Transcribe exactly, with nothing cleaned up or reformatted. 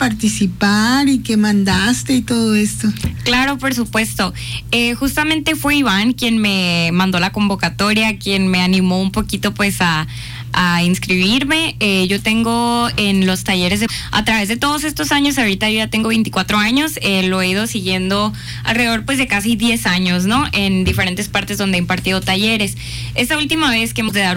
participar y que mandaste y todo esto? Claro, por supuesto. Eh, justamente fue Iván quien me mandó la convocatoria, quien me animó un poquito pues a, a inscribirme. Eh, yo tengo en los talleres, de, a través de todos estos años, ahorita yo ya tengo veinticuatro años, eh, lo he ido siguiendo alrededor pues de casi diez años, ¿no? En diferentes partes donde he impartido talleres. Esta última vez que hemos de dar